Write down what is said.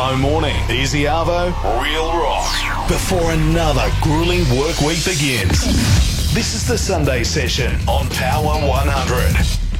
Slow morning. Easy Arvo, real rock. Before another grueling work week begins. This is the Sunday session on Power 100.